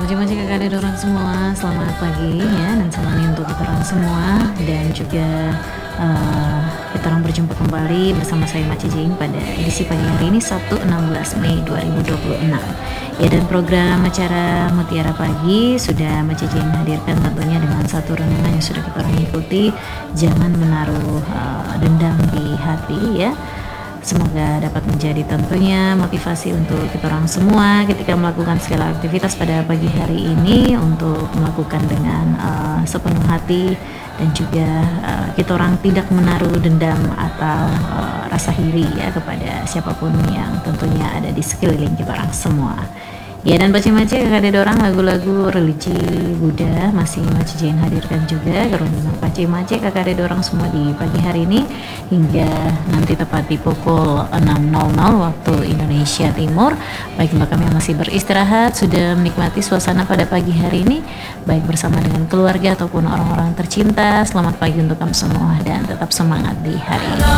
Maji-maji kakak dan orang semua, selamat pagi ya, dan selamat untuk kita orang semua. Dan juga kita orang berjumpa kembali bersama saya Maci Jing pada edisi pagi hari ini Sabtu 16 Mei 2026 ya. Dan program acara Mutiara Pagi sudah Maci Jing hadirkan tentunya dengan satu renungan yang sudah kita orang ikuti. Jangan menaruh dendam di hati ya. Semoga dapat menjadi tentunya motivasi untuk kita orang semua ketika melakukan segala aktivitas pada pagi hari ini, untuk melakukan dengan sepenuh hati, dan juga kita orang tidak menaruh dendam atau rasa iri ya kepada siapapun yang tentunya ada di sekeliling kita orang semua. Ya, dan Maci-maci kakak ada orang lagu-lagu religi Buddha masih Maci Jin hadirkan juga karena Maci-maci kakak ada orang semua di pagi hari ini hingga nanti tepat di pukul 6.00 waktu Indonesia Timur. Baik untuk kami yang masih beristirahat, sudah menikmati suasana pada pagi hari ini baik bersama dengan keluarga ataupun orang-orang tercinta, selamat pagi untuk kamu semua dan tetap semangat di hari ini.